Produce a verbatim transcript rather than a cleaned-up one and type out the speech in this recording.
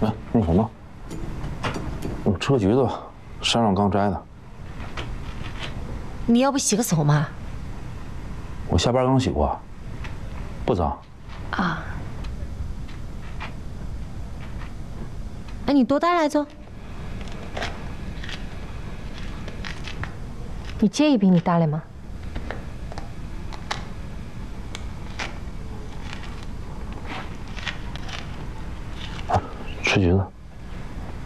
来，那什么，嗯，吃个橘子吧，山上刚摘的。 你要不洗个手嘛？ 我下班刚洗过，不脏。 啊。哎，你多大来着？你介意比你大嘞吗？ 吃橘子。